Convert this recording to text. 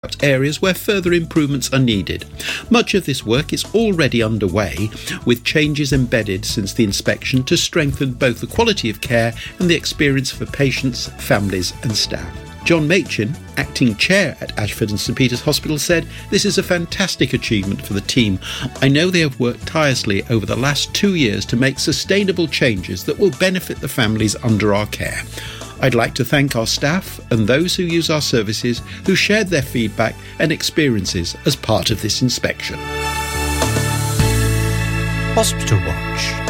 areas where further improvements are needed. Much of this work is already underway, with changes embedded since the inspection to strengthen both the quality of care and the experience for patients, families and staff. John Machin, acting chair at Ashford and St Peter's Hospital, said, "This is a fantastic achievement for the team. I know they have worked tirelessly over the last 2 years to make sustainable changes that will benefit the families under our care. I'd like to thank our staff and those who use our services who shared their feedback and experiences as part of this inspection." Hospital Watch.